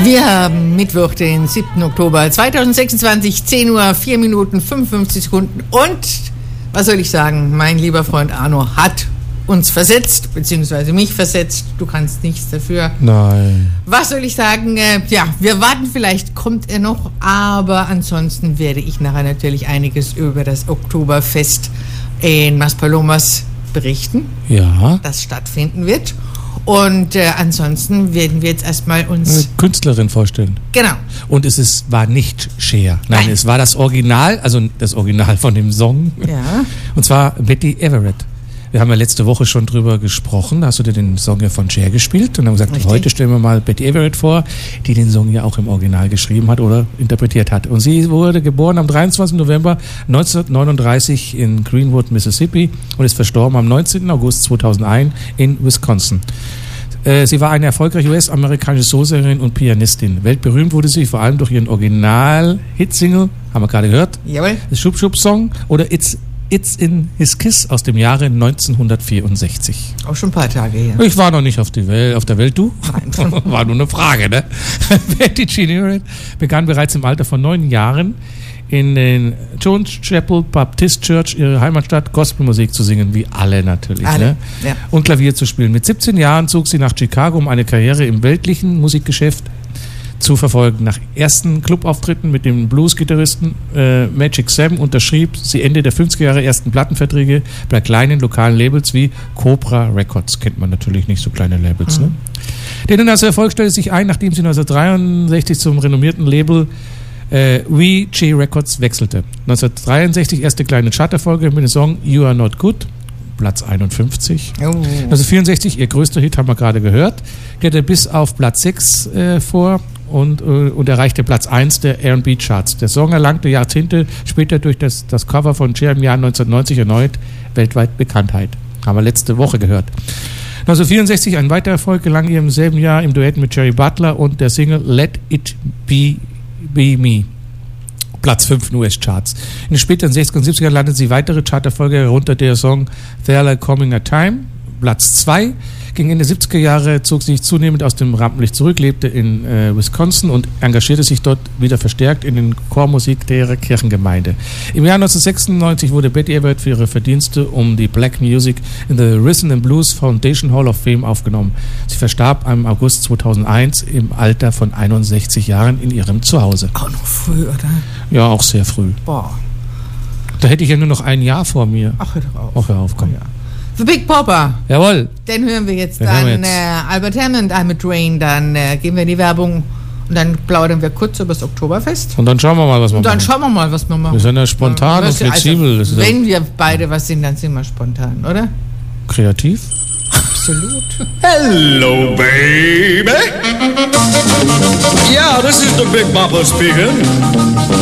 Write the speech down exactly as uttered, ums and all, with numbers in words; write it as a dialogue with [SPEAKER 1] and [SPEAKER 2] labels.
[SPEAKER 1] Wir haben Mittwoch, den siebten Oktober zweitausendsechsundzwanzig, zehn Uhr, vier Minuten, fünfundfünfzig Sekunden. Und, was soll ich sagen, mein lieber Freund Arno hat uns versetzt, beziehungsweise mich versetzt. Du kannst nichts dafür.
[SPEAKER 2] Nein.
[SPEAKER 1] Was soll ich sagen? Äh, ja, wir warten, vielleicht kommt er noch, aber ansonsten werde ich nachher natürlich einiges über das Oktoberfest in Maspalomas berichten,
[SPEAKER 2] Ja.
[SPEAKER 1] das stattfinden wird. Und äh, ansonsten werden wir jetzt erstmal uns...
[SPEAKER 2] Eine Künstlerin vorstellen.
[SPEAKER 1] Genau.
[SPEAKER 2] Und es ist, war nicht Cher. Nein,
[SPEAKER 1] Nein.
[SPEAKER 2] es war das Original, also das Original von dem Song.
[SPEAKER 1] Ja.
[SPEAKER 2] Und zwar Betty Everett. Wir haben ja letzte Woche schon drüber gesprochen. Da hast du dir den Song ja von Cher gespielt und haben gesagt,
[SPEAKER 1] Richtig.
[SPEAKER 2] heute stellen wir mal Betty Everett vor, die den Song ja auch im Original geschrieben hat oder interpretiert hat. Und sie wurde geboren am dreiundzwanzigsten November neunzehnhundertneununddreißig in Greenwood, Mississippi und ist verstorben am neunzehnten August zweitausendeins in Wisconsin. Äh, Sie war eine erfolgreiche U S-amerikanische Soulsängerin und Pianistin. Weltberühmt wurde sie vor allem durch ihren Original-Hit-Single, haben wir gerade gehört,
[SPEAKER 1] Jawohl.
[SPEAKER 2] das Schub-Schub-Song oder It's It's in His Kiss aus dem Jahre neunzehnhundertvierundsechzig.
[SPEAKER 1] Auch schon ein paar Tage her.
[SPEAKER 2] Ich war noch nicht auf, die Welt, auf der Welt, du?
[SPEAKER 1] Nein.
[SPEAKER 2] War nur eine Frage, ne? Betty Jean Everett begann bereits im Alter von neun Jahren in den Jones Chapel Baptist Church, ihre Heimatstadt, Gospelmusik zu singen, wie alle natürlich.
[SPEAKER 1] Alle,
[SPEAKER 2] ne?
[SPEAKER 1] ja.
[SPEAKER 2] Und Klavier zu spielen. Mit siebzehn Jahren zog sie nach Chicago, um eine Karriere im weltlichen Musikgeschäft zu verfolgen. Nach ersten Clubauftritten mit dem Blues-Gitarristen äh, Magic Sam unterschrieb sie Ende der fünfziger Jahre ersten Plattenverträge bei kleinen lokalen Labels wie Cobra Records. Kennt man natürlich nicht, so kleine Labels.
[SPEAKER 1] Mhm.
[SPEAKER 2] Ne? Denen als Erfolg stellte sich ein, nachdem sie neunzehnhundertdreiundsechzig zum renommierten Label äh, W G Records wechselte. neunzehnhundertdreiundsechzig erste kleine Charterfolge mit dem Song You Are Not Good, Platz einundfünfzig.
[SPEAKER 1] Oh.
[SPEAKER 2] neunzehnhundertvierundsechzig, ihr größter Hit, haben wir gerade gehört, kehrte bis auf Platz sechs äh, vor und, äh, und erreichte Platz eins der R und B-Charts. Der Song erlangte Jahrzehnte später durch das, das Cover von Cher im Jahr neunzehnhundertneunzig erneut weltweit Bekanntheit. Haben wir letzte Woche gehört. neunzehnhundertvierundsechzig, ein weiterer Erfolg gelang ihr im selben Jahr im Duett mit Jerry Butler und der Single Let It Be, Be Me. Platz fünf in U S-Charts. In den späteren sechziger und siebziger landeten sie weitere Charterfolge, darunter der Song There'll Coming a Time, Platz zwei. Gegen Ende siebziger Jahre zog sie sich zunehmend aus dem Rampenlicht zurück, lebte in äh, Wisconsin und engagierte sich dort wieder verstärkt in den Chormusik der Kirchengemeinde. Im Jahr neunzehnhundertsechsundneunzig wurde Betty Everett für ihre Verdienste um die Black Music in the Rhythm and Blues Foundation Hall of Fame aufgenommen. Sie verstarb am August zweitausendeins im Alter von einundsechzig Jahren in ihrem Zuhause.
[SPEAKER 1] Auch noch früh, oder?
[SPEAKER 2] Ja, auch sehr früh.
[SPEAKER 1] Boah.
[SPEAKER 2] Da hätte ich ja nur noch ein Jahr vor mir.
[SPEAKER 1] Ach, hör doch auf.
[SPEAKER 2] Ach, hör auf, komm.
[SPEAKER 1] Oh, ja. The Big Popper.
[SPEAKER 2] Jawohl.
[SPEAKER 1] Den hören wir jetzt
[SPEAKER 2] Den
[SPEAKER 1] dann.
[SPEAKER 2] hören wir jetzt.
[SPEAKER 1] Äh, Albert Hammond, I'm a Train. Dann äh, gehen wir in die Werbung und dann plaudern wir kurz über das Oktoberfest.
[SPEAKER 2] Und dann schauen wir mal, was wir
[SPEAKER 1] Und dann
[SPEAKER 2] machen.
[SPEAKER 1] schauen wir mal, was wir machen.
[SPEAKER 2] Wir sind ja spontan und
[SPEAKER 1] weißt du,
[SPEAKER 2] flexibel. Das
[SPEAKER 1] Also,
[SPEAKER 2] ist ja
[SPEAKER 1] wenn wir beide was sind, dann sind wir spontan, oder?
[SPEAKER 2] kreativ.
[SPEAKER 1] Absolut.
[SPEAKER 3] Hello, baby. Yeah, this is the Big Bopper speaking.